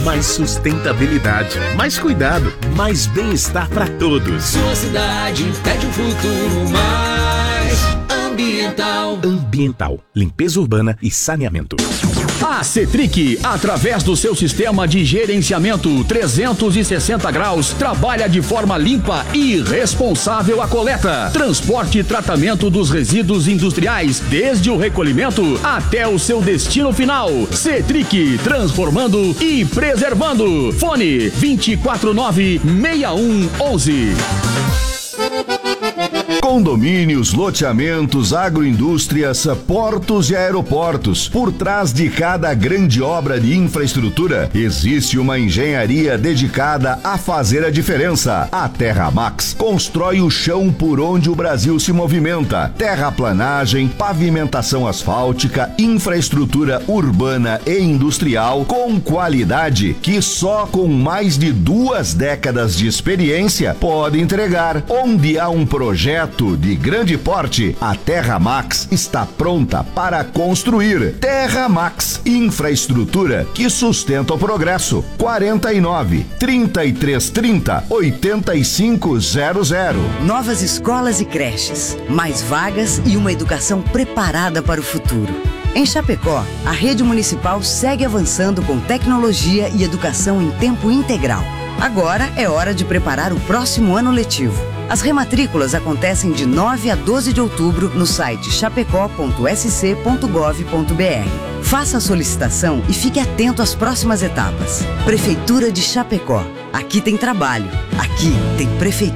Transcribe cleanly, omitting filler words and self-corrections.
mais sustentabilidade, mais cuidado, mais bem-estar para todos. Sua cidade pede um futuro mais ambiental. Ambiental, limpeza urbana e saneamento. A Cetric, através do seu sistema de gerenciamento 360 graus, trabalha de forma limpa e responsável a coleta, transporte e tratamento dos resíduos industriais, desde o recolhimento até o seu destino final. Cetric, transformando e preservando. Fone 249-6111. Condomínios, loteamentos, agroindústrias, portos e aeroportos. Por trás de cada grande obra de infraestrutura, existe uma engenharia dedicada a fazer a diferença. A Terramax constrói o chão por onde o Brasil se movimenta. Terraplanagem, pavimentação asfáltica, infraestrutura urbana e industrial com qualidade que só com mais de 2 décadas de experiência pode entregar. Onde há um projeto de grande porte, a Terramax está pronta para construir. Terramax, infraestrutura que sustenta o progresso. 49-3330-8500. Novas escolas e creches, mais vagas e uma educação preparada para o futuro. Em Chapecó, a rede municipal segue avançando com tecnologia e educação em tempo integral. Agora é hora de preparar o próximo ano letivo. As rematrículas acontecem de 9 a 12 de outubro no site chapecó.sc.gov.br. Faça a solicitação e fique atento às próximas etapas. Prefeitura de Chapecó. Aqui tem trabalho. Aqui tem prefeitura.